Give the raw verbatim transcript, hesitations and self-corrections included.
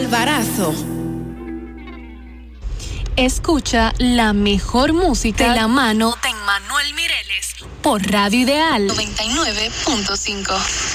Alvarazo. Escucha la mejor música de la mano de Manuel Mireles por Radio Ideal noventa y nueve punto cinco.